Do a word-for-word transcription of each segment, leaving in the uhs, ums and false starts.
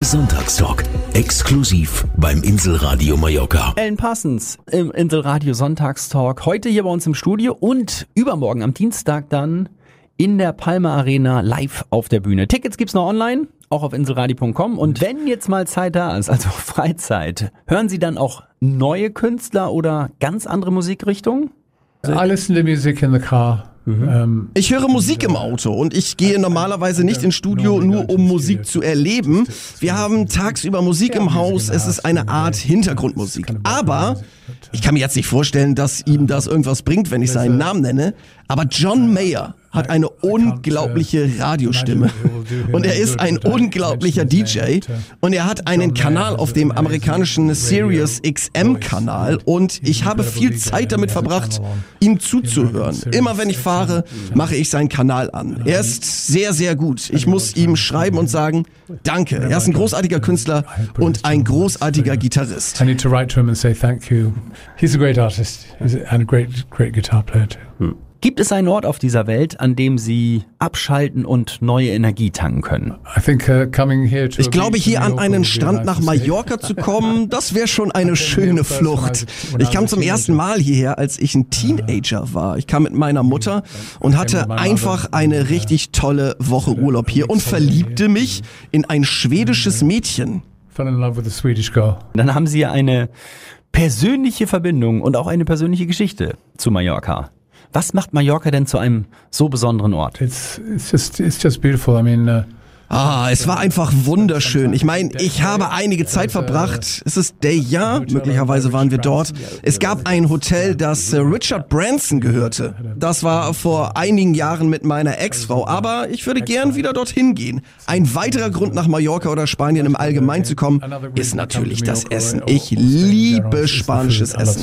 Sonntagstalk, exklusiv beim Inselradio Mallorca. Alan Parsons im Inselradio Sonntagstalk. Heute hier bei uns im Studio und übermorgen am Dienstag dann in der Palma Arena live auf der Bühne. Tickets gibt's noch online, auch auf inselradio punkt com. Und wenn jetzt mal Zeit da ist, also Freizeit, hören Sie dann auch neue Künstler oder ganz andere Musikrichtungen? I listen to music in the car. Mhm. Ich höre Musik im Auto und ich gehe normalerweise nicht ins Studio, nur um Musik zu erleben. Wir haben tagsüber Musik im Haus, es ist eine Art Hintergrundmusik. Aber ich kann mir jetzt nicht vorstellen, dass ihm das irgendwas bringt, wenn ich seinen Namen nenne. Aber John Mayer hat eine unglaubliche Radiostimme und er ist ein unglaublicher D J und er hat einen Kanal auf dem amerikanischen Sirius X M-Kanal und ich habe viel Zeit damit verbracht, ihm zuzuhören. Immer wenn ich fahre, mache ich seinen Kanal an. Er ist sehr, sehr gut. Ich muss ihm schreiben und sagen, danke. Er ist ein großartiger Künstler und ein großartiger Gitarrist. I need to write to him and say thank you. He's a great artist and a great, great guitar player too. Hm. Gibt es einen Ort auf dieser Welt, an dem Sie abschalten und neue Energie tanken können? I think, uh, coming here to ich glaube, hier an einen Strand nach Mallorca zu kommen, das wäre schon eine schöne Flucht. Ich kam zum ersten Mal hierher, als ich ein Teenager war. Ich kam mit meiner Mutter und hatte einfach eine richtig tolle Woche Urlaub hier und verliebte mich in ein schwedisches Mädchen. Fell in love with a Swedish girl. Dann haben Sie eine persönliche Verbindung und auch eine persönliche Geschichte zu Mallorca. Was macht Mallorca denn zu einem so besonderen Ort? It's, it's just, it's just beautiful. I mean, uh, Ah, es war einfach wunderschön. Ich meine, ich habe einige Zeit verbracht. Es ist der Jahr, möglicherweise waren wir dort. Es gab ein Hotel, das Richard Branson gehörte. Das war vor einigen Jahren mit meiner Ex-Frau, aber ich würde gern wieder dorthin gehen. Ein weiterer Grund, nach Mallorca oder Spanien im Allgemeinen zu kommen, ist natürlich das Essen. Ich liebe spanisches Essen.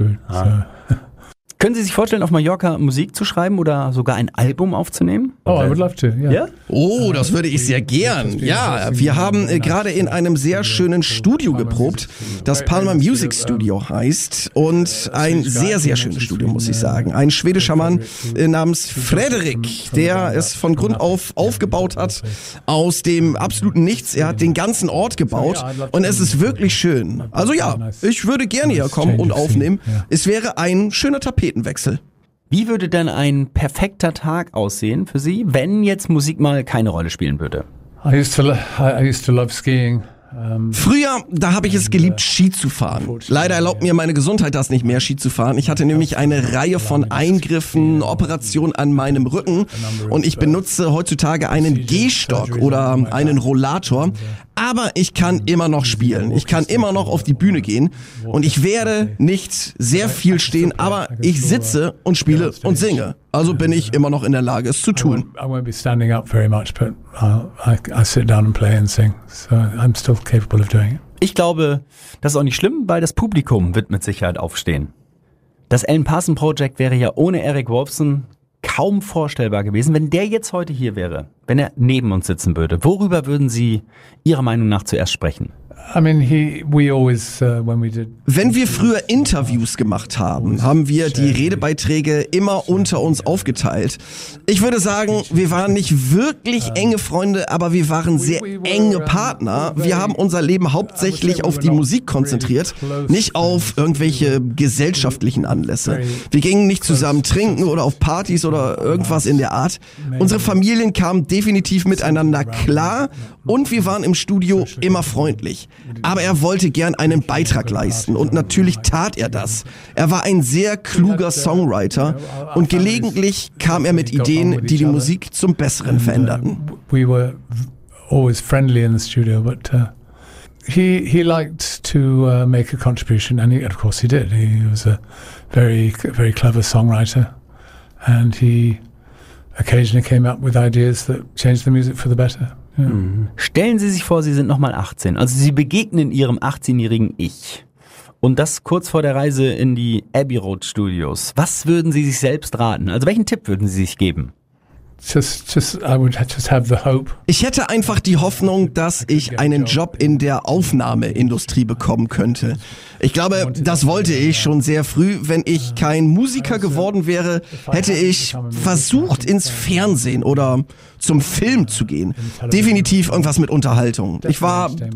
Ah. Können Sie sich vorstellen, auf Mallorca Musik zu schreiben oder sogar ein Album aufzunehmen? Oh, I would love to, yeah. Ja? Oh, das würde ich sehr gern. Ja, wir haben äh, gerade in einem sehr schönen Studio geprobt, das Palma Music Studio heißt und ein sehr, sehr schönes Studio, muss ich sagen. Ein schwedischer Mann äh, namens Frederik, der es von Grund auf aufgebaut hat, aus dem absoluten Nichts. Er hat den ganzen Ort gebaut und es ist wirklich schön. Also ja, ich würde gerne hier kommen und aufnehmen. Es wäre ein schöner Tapetenwechsel. Wie würde denn ein perfekter Tag aussehen für Sie, wenn jetzt Musik mal keine Rolle spielen würde? I used to, lo- I used to love skiing. Früher, da habe ich es geliebt, Ski zu fahren. Leider erlaubt mir meine Gesundheit das nicht mehr, Ski zu fahren. Ich hatte nämlich eine Reihe von Eingriffen, Operationen an meinem Rücken und ich benutze heutzutage einen Gehstock oder einen Rollator. Aber ich kann immer noch spielen. Ich kann immer noch auf die Bühne gehen und ich werde nicht sehr viel stehen, aber ich sitze und spiele und singe. Also bin ich immer noch in der Lage, es zu tun. I won't be standing up very much, but I, I sit down and play and sing. So I'm still capable of doing it. Ich glaube, das ist auch nicht schlimm, weil das Publikum wird mit Sicherheit aufstehen. Das Alan Parsons Project wäre ja ohne Eric Woolfson kaum vorstellbar gewesen, wenn der jetzt heute hier wäre, wenn er neben uns sitzen würde. Worüber würden Sie Ihrer Meinung nach zuerst sprechen? I mean, he, we always, uh, when we did Wenn wir früher Interviews gemacht haben, haben wir die Redebeiträge immer unter uns aufgeteilt. Ich würde sagen, wir waren nicht wirklich enge Freunde, aber wir waren sehr enge Partner. Wir haben unser Leben hauptsächlich auf die Musik konzentriert, nicht auf irgendwelche gesellschaftlichen Anlässe. Wir gingen nicht zusammen trinken oder auf Partys oder irgendwas in der Art. Unsere Familien kamen definitiv miteinander klar und wir waren im Studio immer freundlich. Aber er wollte gern einen Beitrag leisten und natürlich tat er das. Er war ein sehr kluger Songwriter und gelegentlich kam er mit Ideen, die die Musik zum Besseren veränderten. We were always friendly in the studio, but uh, he he liked to uh, make a contribution, and he, of course he did. He was a very very clever songwriter, and he occasionally came up with ideas that changed the music for the better. Ja. Stellen Sie sich vor, Sie sind nochmal achtzehn. Also Sie begegnen Ihrem achtzehnjährigen Ich. Und das kurz vor der Reise in die Abbey Road Studios. Was würden Sie sich selbst raten? Also welchen Tipp würden Sie sich geben? Just, just, I would just have the hope. Ich hätte einfach die Hoffnung, dass ich einen Job in der Aufnahmeindustrie bekommen könnte. Ich glaube, das wollte ich schon sehr früh. Wenn ich kein Musiker geworden wäre, hätte ich versucht, ins Fernsehen oder zum Film zu gehen. Definitiv irgendwas mit Unterhaltung. Ich war